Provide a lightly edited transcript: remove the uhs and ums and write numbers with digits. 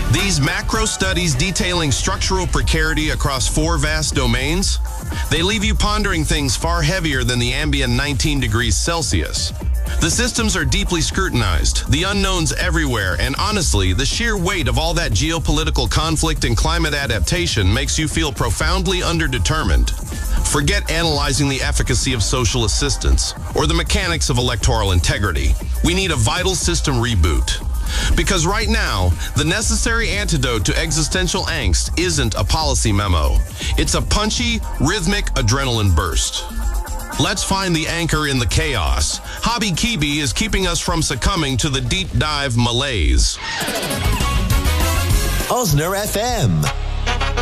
These macro studies detailing structural precarity across 4 vast domains, they leave you pondering things far heavier than the ambient 19 degrees Celsius. The systems are deeply scrutinized, the unknowns everywhere, and honestly, the sheer weight of all that geopolitical conflict and climate adaptation makes you feel profoundly underdetermined. Forget analyzing the efficacy of social assistance or the mechanics of electoral integrity. We need a vital system reboot. Because right now, the necessary antidote to existential angst isn't a policy memo. It's a punchy, rhythmic adrenaline burst. Let's find the anchor in the chaos. Hobby Kibi is keeping us from succumbing to the deep dive malaise. Osner FM.